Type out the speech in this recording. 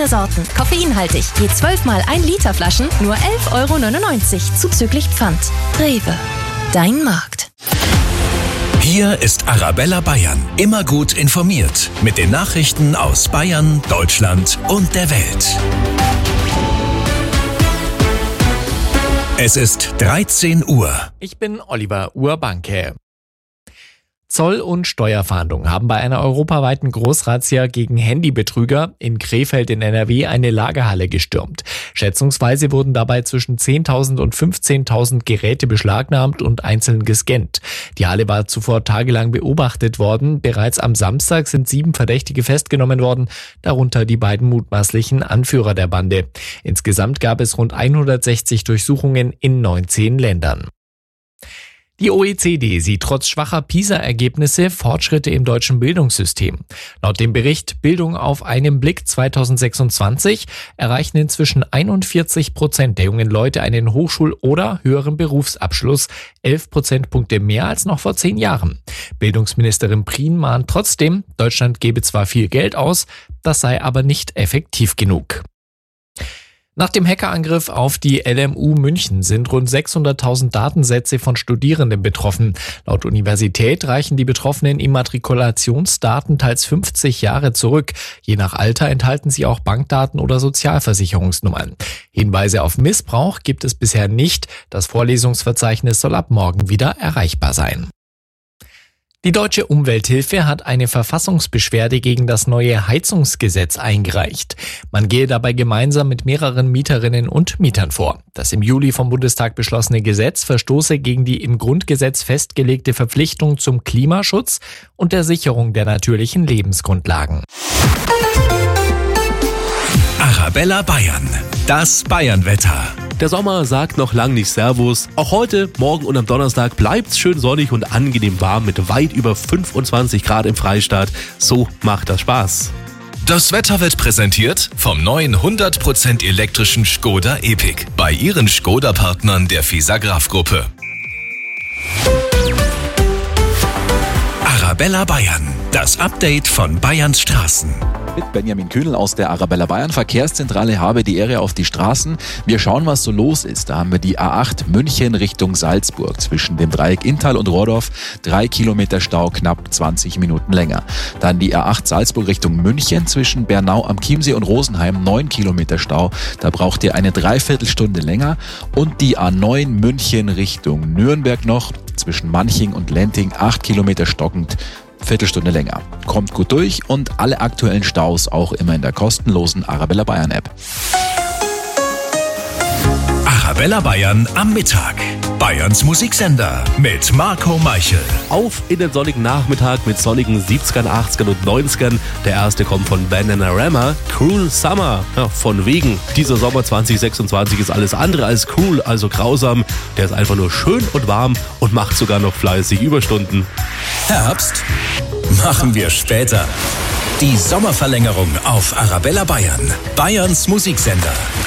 Verschiedene Sorten, koffeinhaltig, je 12 mal 1 Liter Flaschen, nur 11,99 € zuzüglich Pfand. Rewe, dein Markt. Hier ist Arabella Bayern. Immer gut informiert. Mit den Nachrichten aus Bayern, Deutschland und der Welt. Es ist 13 Uhr. Ich bin Oliver Urbanke. Zoll- und Steuerfahndungen haben bei einer europaweiten Großrazzia gegen Handybetrüger in Krefeld in NRW eine Lagerhalle gestürmt. Schätzungsweise wurden dabei zwischen 10.000 und 15.000 Geräte beschlagnahmt und einzeln gescannt. Die Halle war zuvor tagelang beobachtet worden. Bereits am Samstag sind 7 Verdächtige festgenommen worden, darunter die beiden mutmaßlichen Anführer der Bande. Insgesamt gab es rund 160 Durchsuchungen in 19 Ländern. Die OECD sieht trotz schwacher PISA-Ergebnisse Fortschritte im deutschen Bildungssystem. Laut dem Bericht Bildung auf einen Blick 2026 erreichen inzwischen 41% der jungen Leute einen Hochschul- oder höheren Berufsabschluss, 11 Prozentpunkte mehr als noch vor 10 Jahren. Bildungsministerin Prien mahnt trotzdem, Deutschland gebe zwar viel Geld aus, das sei aber nicht effektiv genug. Nach dem Hackerangriff auf die LMU München sind rund 600.000 Datensätze von Studierenden betroffen. Laut Universität reichen die betroffenen Immatrikulationsdaten teils 50 Jahre zurück. Je nach Alter enthalten sie auch Bankdaten oder Sozialversicherungsnummern. Hinweise auf Missbrauch gibt es bisher nicht. Das Vorlesungsverzeichnis soll ab morgen wieder erreichbar sein. Die Deutsche Umwelthilfe hat eine Verfassungsbeschwerde gegen das neue Heizungsgesetz eingereicht. Man gehe dabei gemeinsam mit mehreren Mieterinnen und Mietern vor. Das im Juli vom Bundestag beschlossene Gesetz verstoße gegen die im Grundgesetz festgelegte Verpflichtung zum Klimaschutz und der Sicherung der natürlichen Lebensgrundlagen. Arabella Bayern, das Bayernwetter. Der Sommer sagt noch lang nicht Servus. Auch heute, morgen und am Donnerstag bleibt's schön sonnig und angenehm warm mit weit über 25 Grad im Freistaat. So macht das Spaß. Das Wetter wird präsentiert vom neuen 100% elektrischen Škoda Epiq bei Ihren Škoda-Partnern der FISA-Graf-Gruppe. Arabella Bayern, das Update von Bayerns Straßen. Mit Benjamin Kühnel aus der Arabella Bayern Verkehrszentrale habe die Ehre auf die Straßen. Wir schauen, was so los ist. Da haben wir die A8 München Richtung Salzburg. Zwischen dem Dreieck Inntal und Rohrdorf 3 Kilometer Stau, knapp 20 Minuten länger. Dann die A8 Salzburg Richtung München. Zwischen Bernau am Chiemsee und Rosenheim 9 Kilometer Stau. Da braucht ihr eine Dreiviertelstunde länger. Und die A9 München Richtung Nürnberg noch. Zwischen Manching und Lenting 8 Kilometer stockend. Viertelstunde länger. Kommt gut durch und alle aktuellen Staus auch immer in der kostenlosen Arabella Bayern App. Arabella Bayern am Mittag. Bayerns Musiksender mit Marco Meichel. Auf in den sonnigen Nachmittag mit sonnigen 70ern, 80ern und 90ern. Der erste kommt von Bananarama, Cruel Summer. Ja, von wegen. Dieser Sommer 2026 ist alles andere als cool, also grausam. Der ist einfach nur schön und warm und macht sogar noch fleißig Überstunden. Herbst machen wir später. Die Sommerverlängerung auf Arabella Bayern. Bayerns Musiksender.